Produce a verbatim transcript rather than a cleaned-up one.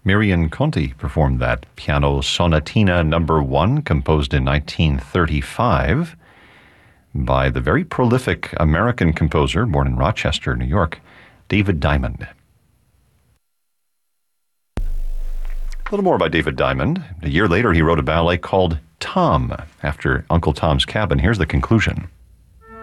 Marion Conti performed that piano sonatina number one, composed in nineteen thirty-five by the very prolific American composer born in Rochester, New York, David Diamond. A little more about David Diamond. A year later, he wrote a ballet called Tom, after Uncle Tom's Cabin. Here's the conclusion.